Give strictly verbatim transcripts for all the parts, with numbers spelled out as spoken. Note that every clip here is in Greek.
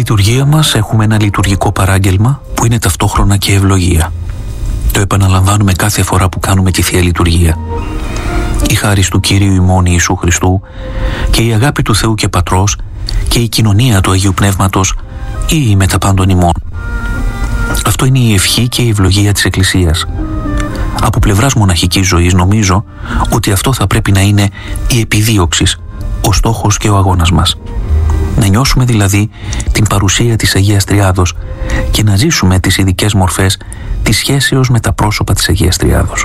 λειτουργία μας έχουμε ένα λειτουργικό παράγγελμα που είναι ταυτόχρονα και ευλογία. Το επαναλαμβάνουμε κάθε φορά που κάνουμε τη Θεία Λειτουργία. Η χάρις του Κυρίου ημών Ιησού Χριστού και η αγάπη του Θεού και Πατρός και η κοινωνία του Αγίου Πνεύματος ή με τα πάντων ημών. Αυτό είναι η ευχή και η ευλογία της Εκκλησίας. Από πλευράς μοναχικής ζωής νομίζω ότι αυτό θα πρέπει να είναι η επιδίωξη, ο στόχος και ο αγώνας μας. Να νιώσουμε δηλαδή την παρουσία της Αγίας Τριάδος και να ζήσουμε τις ειδικές μορφές της σχέσεως με τα πρόσωπα της Αγίας Τριάδος.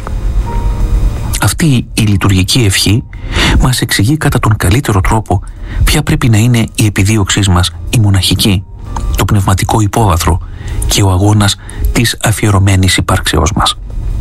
Αυτή η λειτουργική ευχή μας εξηγεί κατά τον καλύτερο τρόπο ποια πρέπει να είναι η επιδίωξή μας, η μοναχική, το πνευματικό υπόβαθρο και ο αγώνας της αφιερωμένης υπάρξεώς μας.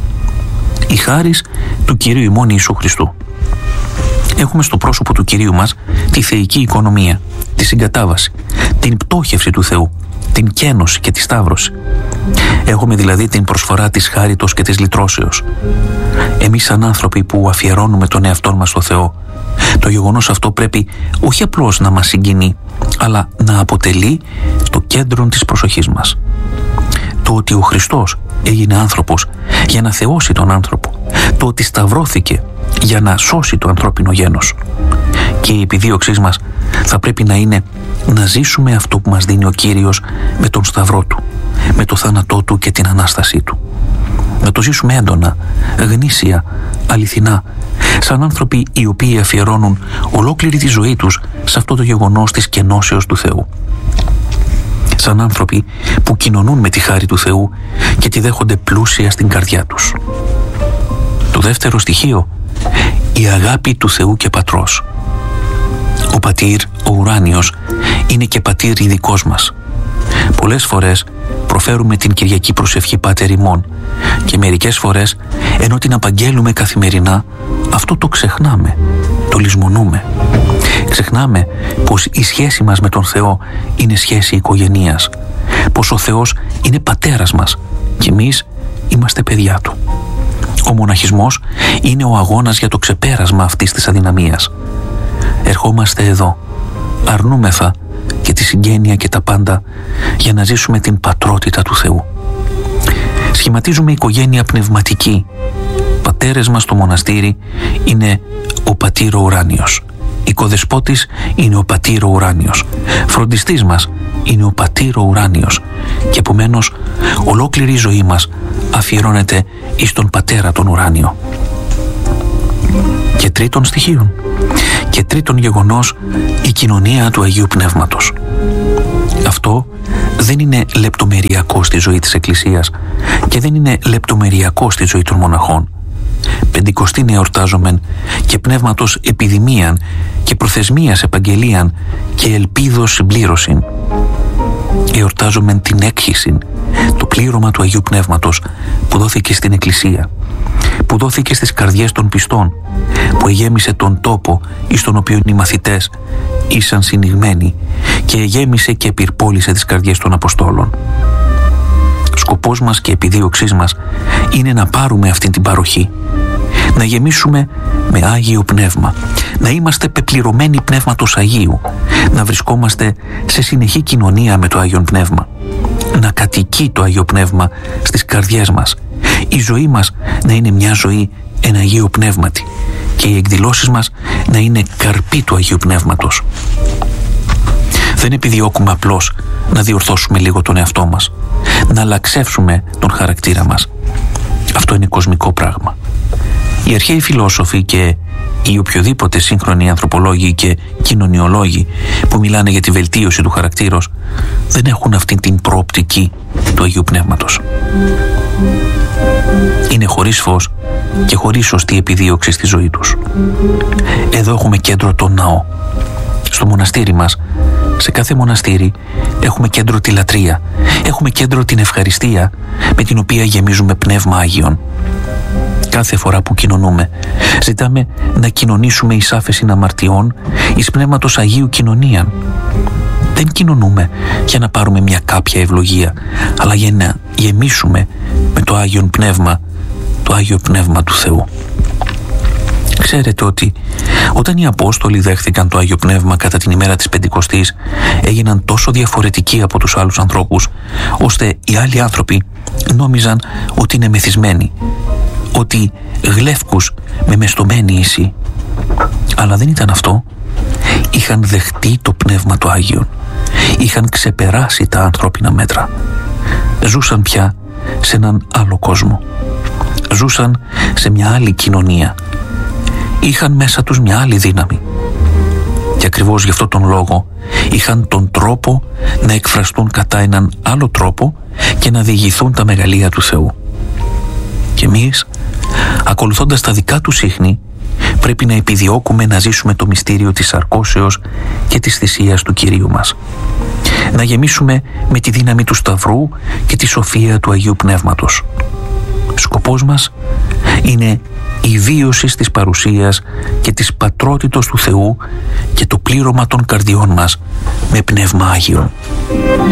Η χάρις του Κυρίου ημών Ιησού Χριστού. Έχουμε στο πρόσωπο του Κυρίου μας τη θεϊκή οικονομία, τη συγκατάβαση, την πτώχευση του Θεού, την κένωση και τη σταύρωση. Έχουμε δηλαδή την προσφορά της χάριτος και της λυτρώσεως. Εμείς σαν άνθρωποι που αφιερώνουμε τον εαυτό μας στο Θεό, το γεγονός αυτό πρέπει όχι απλώς να μας συγκινεί, αλλά να αποτελεί το κέντρο της προσοχής μας. Το ότι ο Χριστός έγινε άνθρωπος για να θεώσει τον άνθρωπο, το ότι σταυρώθηκε για να σώσει το ανθρώπινο γένος. Και η επιδίωξή μας θα πρέπει να είναι να ζήσουμε αυτό που μας δίνει ο Κύριος με τον σταυρό Του, με το θάνατό Του και την Ανάστασή Του. Να το ζήσουμε έντονα, γνήσια, αληθινά, σαν άνθρωποι οι οποίοι αφιερώνουν ολόκληρη τη ζωή τους σε αυτό το γεγονός της κενώσεως του Θεού. Σαν άνθρωποι που κοινωνούν με τη χάρη του Θεού και τη δέχονται πλούσια στην καρδιά τους. Το δεύτερο στοιχείο, η αγάπη του Θεού και Πατρός. Ο Πατήρ, ο ουράνιος, είναι και Πατήρ ειδικός μας. Πολλές φορές προφέρουμε την Κυριακή προσευχή Πάτερ ημών και μερικές φορές, ενώ την απαγγέλουμε καθημερινά, αυτό το ξεχνάμε, το λησμονούμε. Ξεχνάμε πως η σχέση μας με τον Θεό είναι σχέση οικογενείας, πως ο Θεός είναι πατέρας μας και εμείς είμαστε παιδιά Του. Ο μοναχισμός είναι ο αγώνας για το ξεπέρασμα αυτής της αδυναμίας. Ερχόμαστε εδώ, αρνούμεθα και τη συγγένεια και τα πάντα για να ζήσουμε την πατρότητα του Θεού. Σχηματίζουμε οικογένεια πνευματική. Πατέρες μας στο μοναστήρι είναι ο Πατήρ ο ουράνιος. Οικοδεσπότης είναι ο Πατήρ ο ουράνιος. Φροντιστής μας είναι ο Πατήρ ο ουράνιος. Και επομένως ολόκληρη η ζωή μας αφιερώνεται εις τον Πατέρα τον ουράνιο. Και τρίτον στοιχείων. Και τρίτον γεγονός, η κοινωνία του Αγίου Πνεύματος. Αυτό δεν είναι λεπτομεριακό στη ζωή της Εκκλησίας και δεν είναι λεπτομεριακό στη ζωή των μοναχών. Πεντηκοστήν εορτάζομεν και πνεύματος επιδημίαν και προθεσμίας επαγγελίαν και ελπίδος συμπλήρωσιν. Εορτάζομεν την έκχυσιν, το πλήρωμα του Αγίου Πνεύματος που δόθηκε στην Εκκλησία, που δόθηκε στις καρδιές των πιστών, που εγέμισε τον τόπο εις τον οποίο οι μαθητές ήσαν συνηγμένοι και εγέμισε και επιρπόλησε τις καρδιές των Αποστόλων. Σκοπός μας και επιδίωξής μας είναι να πάρουμε αυτή την παροχή, να γεμίσουμε με Άγιο Πνεύμα, να είμαστε πεπληρωμένοι Πνεύματος Αγίου, να βρισκόμαστε σε συνεχή κοινωνία με το Άγιον Πνεύμα, να κατοικεί το Άγιο Πνεύμα στις καρδιές μας, η ζωή μας να είναι μια ζωή εν Αγίου Πνεύματι και οι εκδηλώσεις μας να είναι καρποί του Αγίου Πνεύματος. Δεν επιδιώκουμε απλώς να διορθώσουμε λίγο τον εαυτό μας, να αλλαξεύσουμε τον χαρακτήρα μας. Αυτό είναι κοσμικό πράγμα. Οι αρχαίοι φιλόσοφοι και οι οποιοδήποτε σύγχρονοι ανθρωπολόγοι και κοινωνιολόγοι που μιλάνε για τη βελτίωση του χαρακτήρος δεν έχουν αυτή την προοπτική του Αγίου Πνεύματος. Είναι χωρίς φως και χωρίς σωστή επιδίωξη στη ζωή τους. Εδώ έχουμε κέντρο τον ναό. Στο μοναστήρι μας, σε κάθε μοναστήρι, έχουμε κέντρο τη λατρεία, έχουμε κέντρο την ευχαριστία με την οποία γεμίζουμε Πνεύμα Άγιον. Κάθε φορά που κοινωνούμε, ζητάμε να κοινωνήσουμε εις άφεσιν αμαρτιών, εις Πνεύματος Αγίου κοινωνίαν. Δεν κοινωνούμε για να πάρουμε μια κάποια ευλογία, αλλά για να γεμίσουμε με το Άγιον Πνεύμα, το Άγιο Πνεύμα του Θεού. Ξέρετε ότι Όταν οι Απόστολοι δέχθηκαν το Άγιο Πνεύμα κατά την ημέρα της Πεντηκοστής, έγιναν τόσο διαφορετικοί από τους άλλους ανθρώπους, ώστε οι άλλοι άνθρωποι νόμιζαν ότι είναι μεθυσμένοι, ότι γλεύκους με μεστομένη ίση. Αλλά δεν ήταν αυτό. Είχαν δεχτεί το Πνεύμα του Άγιον. Είχαν ξεπεράσει τα ανθρώπινα μέτρα. Ζούσαν πια σε έναν άλλο κόσμο. Ζούσαν σε μια άλλη κοινωνία. Είχαν μέσα τους μια άλλη δύναμη. Και ακριβώς γι' αυτόν τον λόγο είχαν τον τρόπο να εκφραστούν κατά έναν άλλο τρόπο και να διηγηθούν τα μεγαλεία του Θεού. Και εμείς, ακολουθώντας τα δικά τους ίχνη, πρέπει να επιδιώκουμε να ζήσουμε το μυστήριο της σαρκώσεως και της θυσίας του Κυρίου μας. Να γεμίσουμε με τη δύναμη του Σταυρού και τη σοφία του Αγίου Πνεύματος. Σκοπός μας είναι η βίωση της παρουσίας και της πατρότητος του Θεού και το πλήρωμα των καρδιών μας με Πνεύμα Άγιον.